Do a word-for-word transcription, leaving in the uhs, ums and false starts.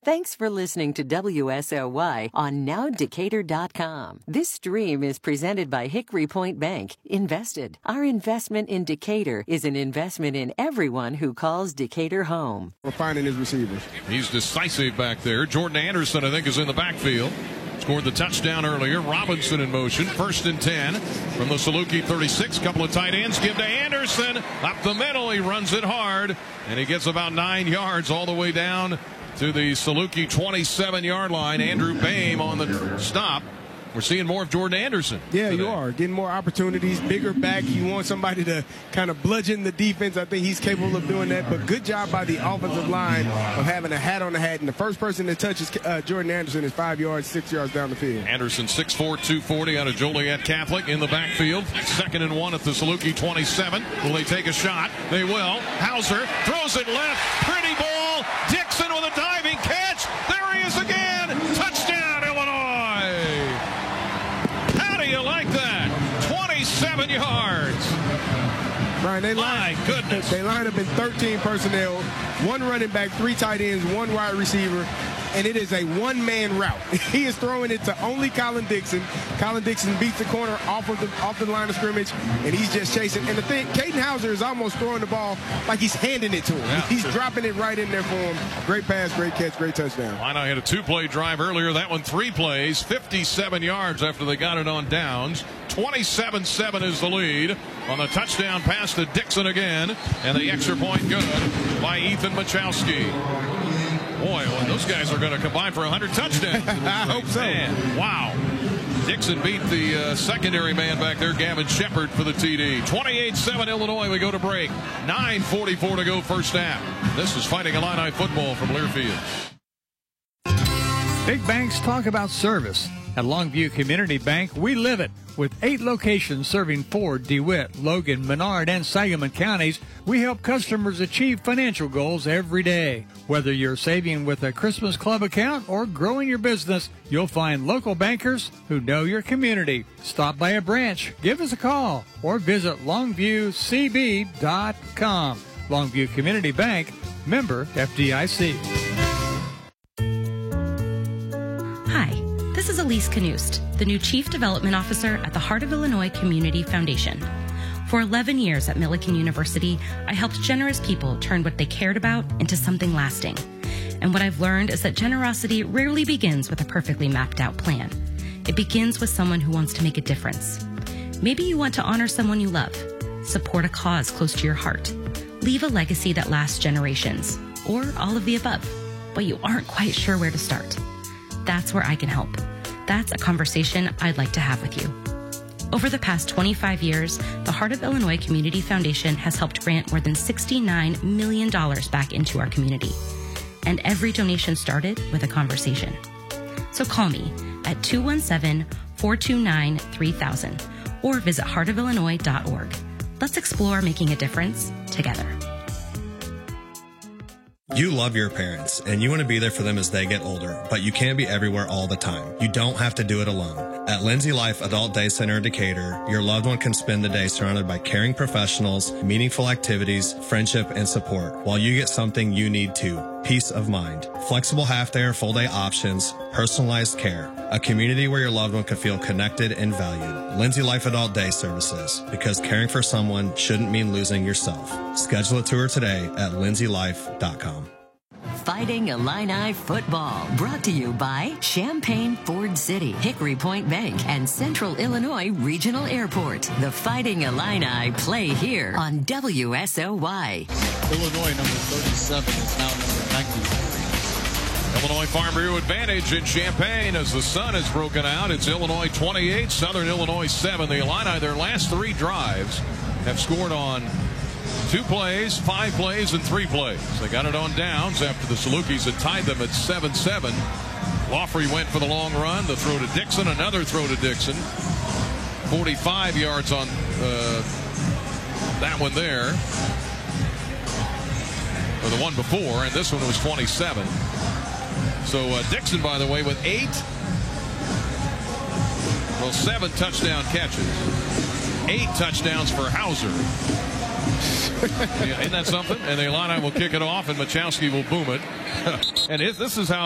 Thanks for listening to W S O Y on now decatur dot com. This stream is presented by Hickory Point Bank. Invested. Our investment in Decatur is an investment in everyone who calls Decatur home. We're finding his receivers. He's decisive back there. Jordan Anderson, I think, is in the backfield. Scored the touchdown earlier. Robinson in motion. First and ten from the Saluki thirty-six. Couple of tight ends. Give to Anderson. Up the middle. He runs it hard. And he gets about nine yards all the way down to the Saluki twenty-seven-yard line. Andrew Boehm on the stop. We're seeing more of Jordan Anderson. Yeah, today. You are. Getting more opportunities, bigger back. You want somebody to kind of bludgeon the defense. I think he's capable of doing that. But good job by the offensive line of having a hat on the hat. And the first person that touches uh, Jordan Anderson is five yards, six yards down the field. Anderson, six four, two forty out of Joliet Catholic in the backfield. Second and one at the Saluki twenty-seven. Will they take a shot? They will. Hauser throws it left. Pretty ball. Dixon with a diving catch. There he is again. Touchdown, Illinois. How do you like that? twenty-seven yards. Brian, they My line, goodness. They line up in thirteen personnel, one running back, three tight ends, one wide receiver, and it is a one-man route. He is throwing it to only Colin Dixon. Colin Dixon beats the corner off of the off the line of scrimmage, and he's just chasing. And the thing, Caden Hauser is almost throwing the ball like he's handing it to him. Yeah. He's dropping it right in there for him. Great pass, great catch, great touchdown. Illini had a two-play drive earlier. That one three plays, fifty-seven yards after they got it on downs. twenty-seven seven is the lead on the touchdown pass to Dixon again, and the extra point good by Ethan Machowski. Boy, well, those guys are going to combine for one hundred touchdowns. I hope so. Man, wow. Dixon beat the uh, secondary man back there, Gavin Shepard, for the T D. twenty-eight seven Illinois. We go to break. nine forty-four to go first half. This is Fighting Illini football from Learfield. Big banks talk about service. At Longview Community Bank, we live it. With eight locations serving Ford, DeWitt, Logan, Menard, and Sangamon counties, we help customers achieve financial goals every day. Whether you're saving with a Christmas Club account or growing your business, you'll find local bankers who know your community. Stop by a branch, give us a call, or visit longview c b dot com. Longview Community Bank, member F D I C. Hi. This is Elise Canoost, the new Chief Development Officer at the Heart of Illinois Community Foundation. For eleven years at Millikan University, I helped generous people turn what they cared about into something lasting. And what I've learned is that generosity rarely begins with a perfectly mapped out plan. It begins with someone who wants to make a difference. Maybe you want to honor someone you love, support a cause close to your heart, leave a legacy that lasts generations, or all of the above, but you aren't quite sure where to start. That's where I can help. That's a conversation I'd like to have with you. Over the past twenty-five years, the Heart of Illinois Community Foundation has helped grant more than sixty-nine million dollars back into our community. And every donation started with a conversation. So call me at two one seven, four two nine, three thousand or visit heart of illinois dot org. Let's explore making a difference together. You love your parents, and you want to be there for them as they get older, but you can't be everywhere all the time. You don't have to do it alone. At Lindsay Life Adult Day Center in Decatur, your loved one can spend the day surrounded by caring professionals, meaningful activities, friendship, and support, while you get something you need too, peace of mind. Flexible half-day or full-day options, personalized care, a community where your loved one can feel connected and valued. Lindsay Life Adult Day Services, because caring for someone shouldn't mean losing yourself. Schedule a tour today at lindsay life dot com. Fighting Illini football, brought to you by Champaign Ford City, Hickory Point Bank, and Central Illinois Regional Airport. The Fighting Illini play here on W S O Y. Illinois number thirty-seven is now number ninety-three. Illinois Farm Bureau advantage in Champaign as the sun has broken out. It's Illinois twenty-eight, Southern Illinois seven. The Illini, their last three drives, have scored on two plays, five plays, and three plays. They got it on downs after the Salukis had tied them at seven seven. Lawfrey went for the long run. The throw to Dixon, another throw to Dixon. forty-five yards on uh, that one there. Or the one before, and this one was twenty-seven. So uh, Dixon, by the way, with eight, well, seven touchdown catches. Eight touchdowns for Hauser. Yeah, isn't that something? And the Illini will kick it off, and Machowski will boom it. And it, this is how